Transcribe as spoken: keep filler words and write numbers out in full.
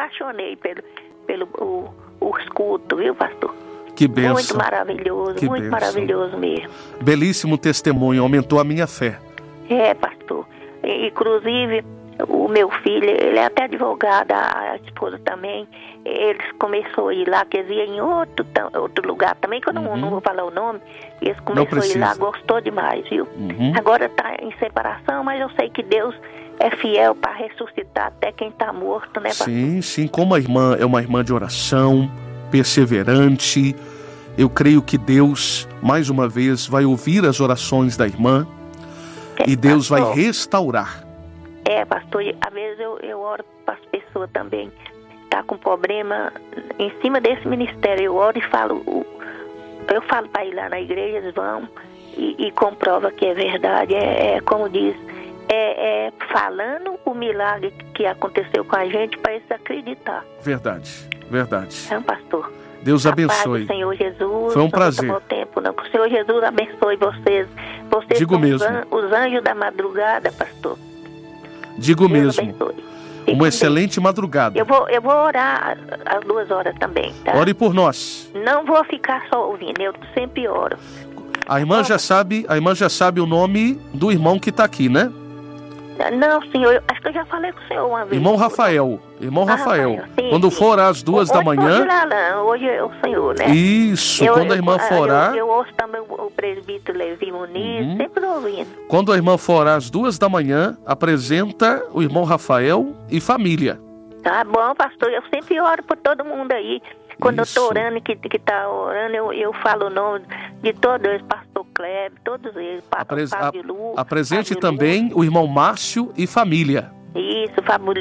apaixonei pelo, pelo o, os cultos, viu, pastor? Que bênção. Muito maravilhoso, Que muito bênção. maravilhoso mesmo. Belíssimo testemunho, aumentou a minha fé. É, pastor. E, inclusive, o meu filho, ele é até advogado, a esposa também. Eles começaram a ir lá, que eles iam em outro, outro lugar também, que eu não, Uhum. não vou falar o nome. Eles começaram a ir lá, gostou demais, viu? Uhum. Agora está em separação, mas eu sei que Deus é fiel para ressuscitar até quem está morto, né, pastor? Sim, sim, como a irmã é uma irmã de oração, perseverante, eu creio que Deus, mais uma vez, vai ouvir as orações da irmã É, e Deus pastor, vai restaurar. É, pastor, às vezes eu, eu oro para as pessoas também, tá com problema em cima desse ministério, eu oro e falo, eu falo para ir lá na igreja, eles vão e, e comprova que é verdade, é, é como diz, é, é falando o milagre que aconteceu com a gente para eles acreditar. Verdade, verdade. Então, pastor, Deus a paz abençoe. do Senhor Jesus, Foi um não prazer. tomou tempo, não. Que o Senhor Jesus abençoe vocês. Vocês Digo são mesmo. Os, an- os anjos da madrugada, pastor. Digo Deus mesmo. abençoe. Fique com Uma Deus. excelente madrugada. Eu vou, eu vou orar às duas horas também, tá? Ore por nós. Não vou ficar só ouvindo, eu sempre oro. A irmã já sabe, a irmã já sabe o nome do irmão que está aqui, né? Não, senhor, eu acho que eu já falei com o senhor uma vez. Irmão Rafael. Irmão Ah, Rafael. Rafael, sim, Quando sim. for às duas da Hoje manhã. Hoje, lá, não, hoje é o senhor, né? Isso, Eu- quando a eu- irmã for orar. Eu, eu ouço também o, o presbítero Levi Muniz, Uhum. sempre ouvindo. Quando a irmã for orar às duas da manhã, apresenta o irmão Rafael e família. Tá bom, pastor, eu sempre oro por todo mundo aí. Quando Isso. eu tô orando, que, que tá orando, eu, eu falo o nome de todos eles, pastor Kleber, todos eles, pa- Apres- Fábio Lu, Apresente Fábio também o irmão Márcio e família. Lu, isso, Fábio